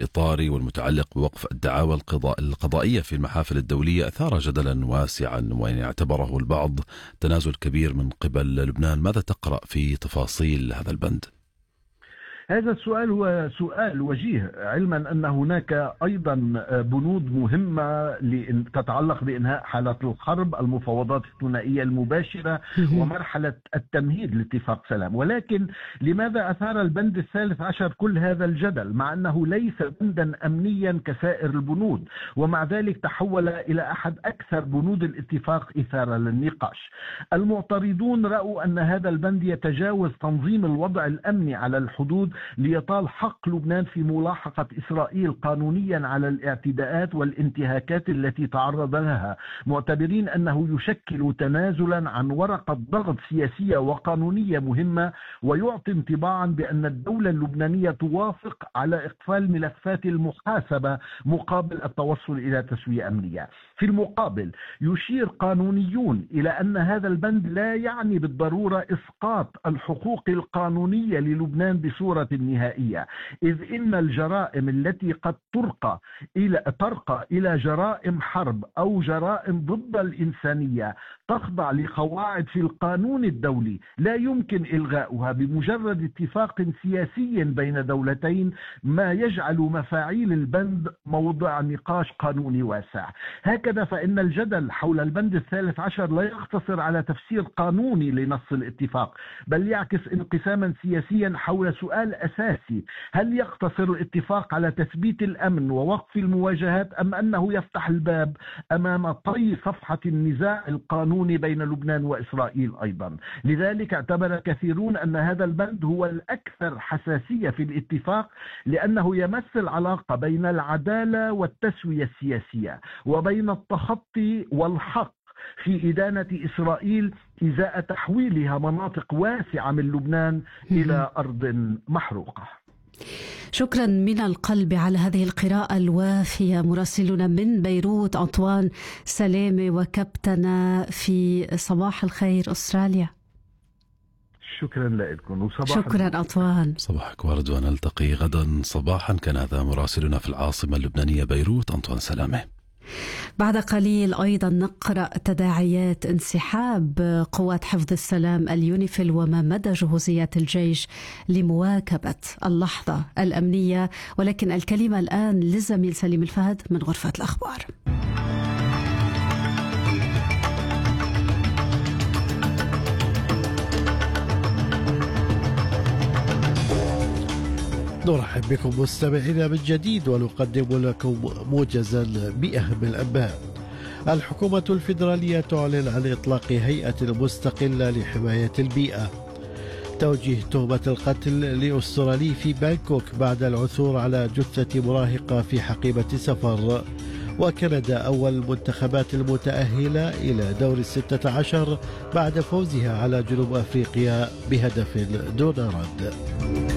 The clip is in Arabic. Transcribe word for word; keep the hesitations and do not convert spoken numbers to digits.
الإطاري والمتعلق بوقف الدعاوى القضاء القضائية في المحافل الدولية أثار جدلا واسعا، وإن اعتبره البعض تنازل كبير من قبل لبنان. ماذا تقرأ في تفاصيل هذا البند؟ هذا السؤال هو سؤال وجيه، علما أن هناك أيضا بنود مهمة تتعلق بإنهاء حالة الحرب، المفاوضات الثنائية المباشرة، ومرحلة التمهيد لاتفاق سلام. ولكن لماذا أثار البند الثالث عشر كل هذا الجدل مع أنه ليس بندا أمنيا كسائر البنود، ومع ذلك تحول إلى أحد أكثر بنود الاتفاق إثارة للنقاش؟ المعترضون رأوا أن هذا البند يتجاوز تنظيم الوضع الأمني على الحدود ليطال حق لبنان في ملاحقة إسرائيل قانونيا على الاعتداءات والانتهاكات التي تعرض لها، معتبرين أنه يشكل تنازلا عن ورقة ضغط سياسية وقانونية مهمة، ويعطي انطباعا بأن الدولة اللبنانية توافق على إقفال ملفات المحاسبة مقابل التوصل إلى تسوية أمنية. في المقابل يشير قانونيون إلى أن هذا البند لا يعني بالضرورة إسقاط الحقوق القانونية للبنان بصورة النهائية، إذ إن الجرائم التي قد ترقى إلى ترقى إلى جرائم حرب أو جرائم ضد الإنسانية تخضع لقواعد في القانون الدولي لا يمكن إلغاؤها بمجرد اتفاق سياسي بين دولتين، ما يجعل مفاعيل البند موضع نقاش قانوني واسع. هكذا فإن الجدل حول البند الثالث عشر لا يقتصر على تفسير قانوني لنص الاتفاق، بل يعكس انقساما سياسيا حول سؤال أساسي: هل يقتصر الاتفاق على تثبيت الأمن ووقف المواجهات، أم أنه يفتح الباب أمام طي صفحة النزاع القانوني بين لبنان وإسرائيل أيضا؟ لذلك اعتبر كثيرون أن هذا البند هو الأكثر حساسية في الاتفاق، لأنه يمس العلاقة بين العدالة والتسوية السياسية، وبين التخطي والحق في إدانة إسرائيل إزاء تحويلها مناطق واسعة من لبنان إلى أرض محروقة. شكرا من القلب على هذه القراءة الوافية. مراسلنا من بيروت أنطوان سلامة، وكابتن في صباح الخير أستراليا. شكرا لكم وصباح شكرا أنطوان. صباحك ورد، ونلتقي غدا صباحا. كان هذا مراسلنا في العاصمة اللبنانية بيروت أنطوان سلامة. بعد قليل أيضا نقرأ تداعيات انسحاب قوات حفظ السلام اليونيفيل وما مدى جهوزيات الجيش لمواكبة اللحظة الأمنية، ولكن الكلمة الآن للزميل سليم الفهد من غرفة الأخبار. نرحب بكم مستمعينا من جديد، ونقدم لكم موجزا بأهم الأنباء. الحكومة الفيدرالية تعلن عن إطلاق هيئة مستقلة لحماية البيئة. توجيه تهمة القتل لأسترالي في بانكوك بعد العثور على جثة مراهقة في حقيبة سفر. وكندا أول المنتخبات المتأهلة إلى دور الستة عشر بعد فوزها على جنوب أفريقيا بهدف دون رد.